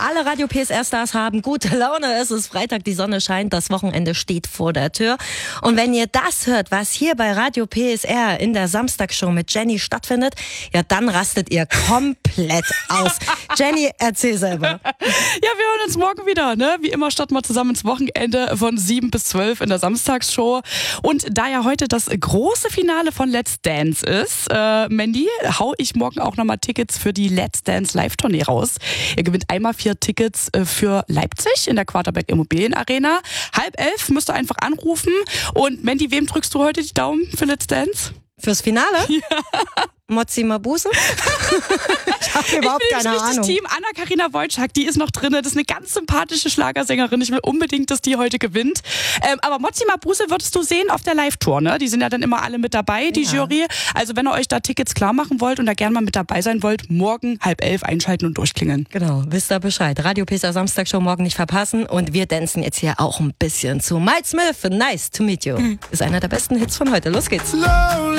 Alle Radio PSR-Stars haben gute Laune. Es ist Freitag, die Sonne scheint, das Wochenende steht vor der Tür. Und wenn ihr das hört, was hier bei Radio PSR in der Samstagsshow mit Jenny stattfindet, ja, dann rastet ihr komplett aus. Jenny, erzähl selber. Ja, wir hören uns morgen wieder, ne? Wie immer starten wir zusammen ins Wochenende von 7 bis 12 in der Samstagsshow. Und da ja heute das große Finale von Let's Dance ist, Mandy, hau ich morgen auch nochmal Tickets für die Let's Dance Live-Tournee raus. Ihr gewinnt einmal 4 Tickets für Leipzig in der Quarterback Immobilienarena. 10:30 müsst ihr einfach anrufen. Und Mandy, wem drückst du heute die Daumen für Let's Dance? Fürs Finale? Ja. Mozzi Mabuse? Ich habe überhaupt keine Ahnung. Das Team Anna-Karina Wojcik, die ist noch drin. Das ist eine ganz sympathische Schlagersängerin. Ich will unbedingt, dass die heute gewinnt. Aber Mozzi Mabuse würdest du sehen auf der Live-Tour, ne? Die sind ja dann immer alle mit dabei, die Jury. Also wenn ihr euch da Tickets klar machen wollt und da gerne mal mit dabei sein wollt, morgen 10:30 einschalten und durchklingeln. Genau, wisst ihr Bescheid. Radio PSR Samstagsshow morgen nicht verpassen. Und wir dancen jetzt hier auch ein bisschen zu Mike Smith. Nice to meet you. Ist einer der besten Hits von heute. Los geht's.